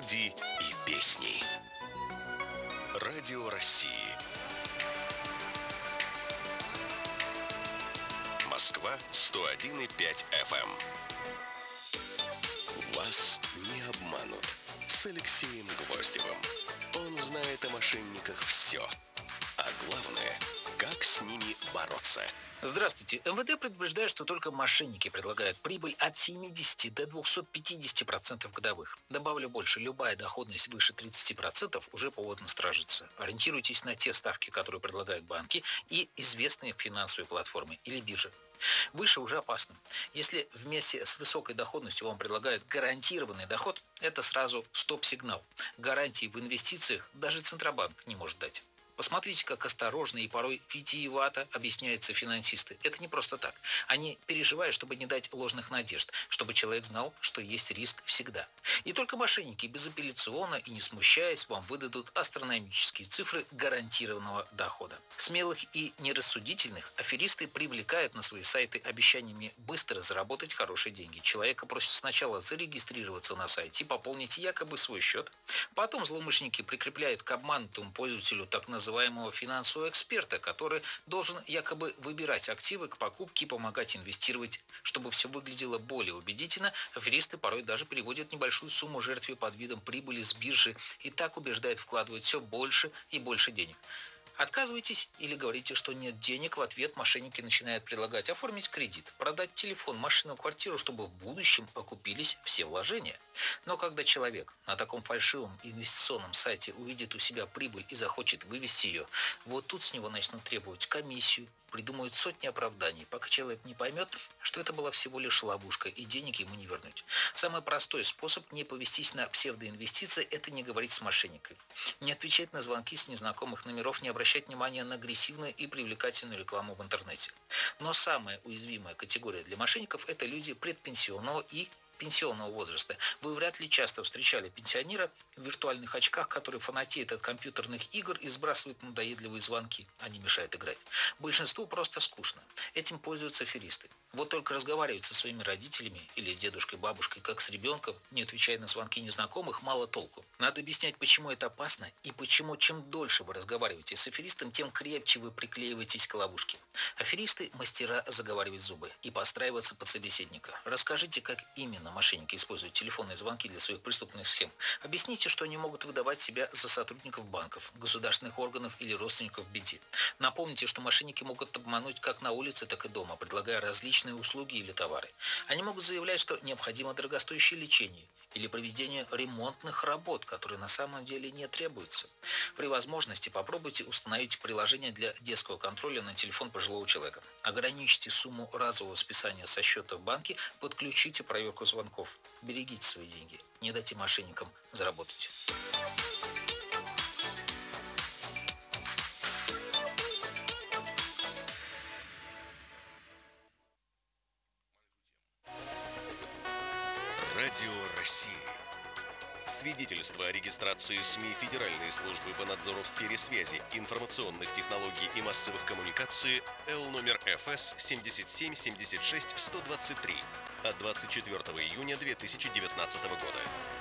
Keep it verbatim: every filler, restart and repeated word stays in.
люди и песни. Радио России. Москва сто один и пять эф эм. Вас не обманут с Алексеем Гвоздевым. Он знает о мошенниках все. А главное, как с ними бороться. Здравствуйте. эм вэ дэ предупреждает, что только мошенники предлагают прибыль от семидесяти до двухсот пятидесяти процентов годовых. Добавлю больше, любая доходность выше тридцати процентов уже повод насторожиться. Ориентируйтесь на те ставки, которые предлагают банки и известные финансовые платформы или биржи. Выше уже опасно. Если вместе с высокой доходностью вам предлагают гарантированный доход, это сразу стоп-сигнал. Гарантии в инвестициях даже Центробанк не может дать. Посмотрите, как осторожно и порой витиевато объясняются финансисты. Это не просто так. Они переживают, чтобы не дать ложных надежд, чтобы человек знал, что есть риск всегда. И только мошенники безапелляционно и не смущаясь вам выдадут астрономические цифры гарантированного дохода. Смелых и нерассудительных аферисты привлекают на свои сайты обещаниями быстро заработать хорошие деньги. Человека просят сначала зарегистрироваться на сайте и пополнить якобы свой счет. Потом злоумышленники прикрепляют к обманутому пользователю так называемый называемого финансового эксперта, который должен якобы выбирать активы к покупке и помогать инвестировать. Чтобы все выглядело более убедительно, аферисты порой даже переводят небольшую сумму жертве под видом прибыли с биржи и так убеждают вкладывать все больше и больше денег. Отказывайтесь или говорите, что нет денег, в ответ мошенники начинают предлагать оформить кредит, продать телефон, машину, квартиру, чтобы в будущем окупились все вложения. Но когда человек на таком фальшивом инвестиционном сайте увидит у себя прибыль и захочет вывести ее, вот тут с него начнут требовать комиссию, придумают сотни оправданий, пока человек не поймет, что это была всего лишь ловушка и денег ему не вернуть. Самый простой способ не повестись на псевдоинвестиции – это не говорить с мошенниками. Не отвечать на звонки с незнакомых номеров, не обращать внимания на агрессивную и привлекательную рекламу в интернете. Но самая уязвимая категория для мошенников – это люди предпенсионного и пенсионного возраста. Вы вряд ли часто встречали пенсионера в виртуальных очках, который фанатеет от компьютерных игр и сбрасывает надоедливые звонки. Они мешают играть. Большинству просто скучно. Этим пользуются аферисты. Вот только разговаривать со своими родителями или с дедушкой, бабушкой, как с ребенком, не отвечая на звонки незнакомых, мало толку. Надо объяснять, почему это опасно и почему чем дольше вы разговариваете с аферистом, тем крепче вы приклеиваетесь к ловушке. Аферисты – мастера заговаривать зубы и подстраиваться под собеседника. Расскажите, как именно мошенники используют телефонные звонки для своих преступных схем. Объясните, что они могут выдавать себя за сотрудников банков, государственных органов или родственников в беде. Напомните, что мошенники могут обмануть как на улице, так и дома, предлагая различные услуги или товары. Они могут заявлять, что необходимо дорогостоящее лечение или проведение ремонтных работ, которые на самом деле не требуются. При возможности попробуйте установить приложение для детского контроля на телефон пожилого человека. Ограничьте сумму разового списания со счета в банке, подключите проверку звонков. Берегите свои деньги, не дайте мошенникам заработать. Радио России. Свидетельство о регистрации СМИ Федеральной службы по надзору в сфере связи, информационных технологий и массовых коммуникаций Л номер Ф С семьдесят семь семьдесят шесть сто двадцать три от двадцать четвёртого июня две тысячи девятнадцатого года.